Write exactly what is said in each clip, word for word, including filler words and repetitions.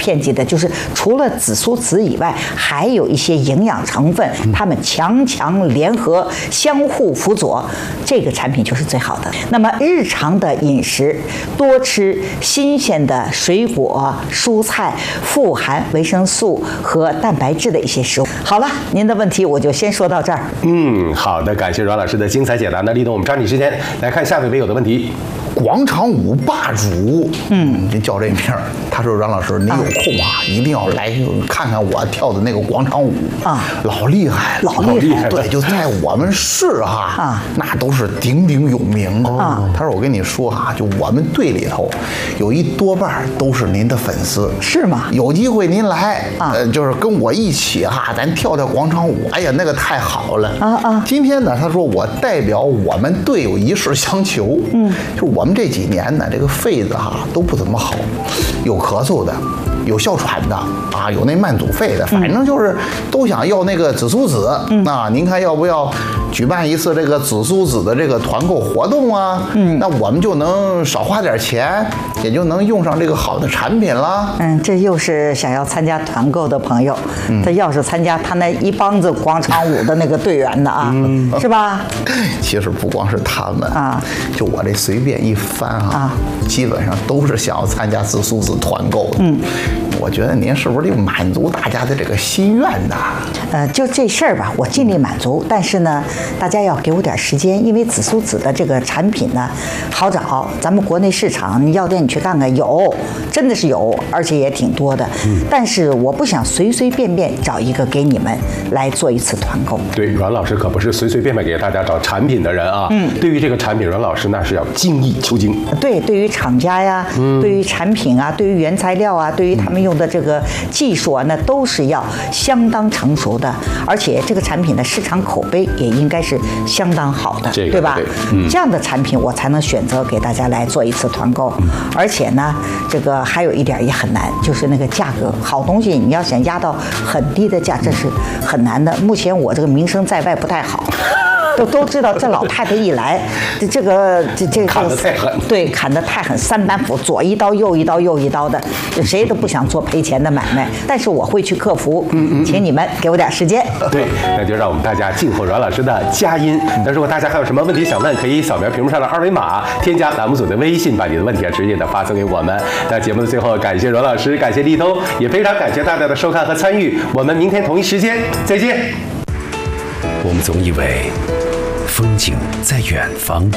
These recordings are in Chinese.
骗剂的，就是除了紫苏籽以外，还有一些营养成分，它们强强联合，相互辅佐，这个产品就是最好的。那么日常的饮食，多吃新鲜的水果、蔬菜，富含维生素和蛋白质的一些食物。好了，您的问题我就先说到这儿。 嗯，好的，感谢阮老师的精彩解答。那立冬，我们抓紧时间来看下位微友的问题。 广场舞霸主，嗯，这叫这名儿。他说：“阮老师，你有空啊，一定要来看看我跳的那个广场舞啊，老厉害， 老厉害， 对，就在我们市哈啊，那都是鼎鼎有名啊。”他说：“我跟你说哈，就我们队里头有一多半都是您的粉丝， 是吗？ 有机会您来啊，呃，就是跟我一起哈，咱跳跳广场舞。哎呀，那个太好了啊啊！今天呢，他说我代表我们队有一事相求，嗯，就我。”我们这几年呢，这个肺子哈都不怎么好，有咳嗽的，有哮喘的啊，有那慢阻肺的，反正就是都想要那个紫苏籽。嗯、啊，您看要不要举办一次这个紫苏籽的这个团购活动啊？嗯，那我们就能少花点钱，也就能用上这个好的产品了。 嗯，这又是想要参加团购的朋友，嗯、他要是参加他那一帮子广场舞的那个队员的啊，嗯、是吧？ 其实不光是他们啊，就我这随便一翻啊，啊基本上都是想要参加紫苏籽团购的。嗯。我觉得您是不是得满足大家的这个心愿呢？ 呃，就这事儿吧，我尽力满足。但是呢，大家要给我点时间，因为紫苏籽的这个产品呢，好找，咱们国内市场你药店你去看看，有，真的是有，而且也挺多的。嗯。但是我不想随随便便找一个给你们来做一次团购。 对，阮老师可不是随随便便给大家找产品的人啊。嗯。对于这个产品，阮老师那是要精益求精。 对，对于厂家呀，嗯、对于产品啊，对于原材料啊，对于他们用的这个技术啊，那都是要相当成熟的，而且这个产品的市场口碑也应该是相当好的， 这个、 对吧？ 对嗯、 这样的产品我才能选择给大家来做一次团购。嗯、而且呢，这个还有一点也很难，就是那个价格，好东西你要想压到很低的价，这是很难的。目前我这个名声在外不太好。都都知道这老太太一来，这这个这这个砍得太狠， 对，砍得太狠，三板斧，左一刀右一刀右一刀的，谁都不想做赔钱的买卖。但是我会去克服，嗯嗯，请你们给我点时间。 对，那就让我们大家静候阮老师的佳音。那如果大家还有什么问题想问，可以扫描屏幕上的二维码，添加栏目组的微信，把你的问题啊直接的发送给我们。那节目的最后，感谢阮老师，感谢立冬，也非常感谢大家的收看和参与。我们明天同一时间再见。 我们总以为风景在远方，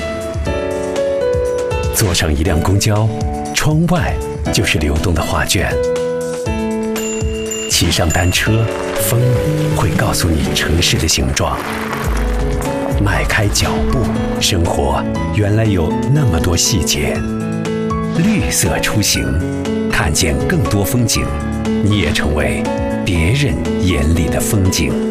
坐上一辆公交，窗外就是流动的画卷；骑上单车，风会告诉你城市的形状。迈开脚步，生活原来有那么多细节。绿色出行，看见更多风景，你也成为别人眼里的风景。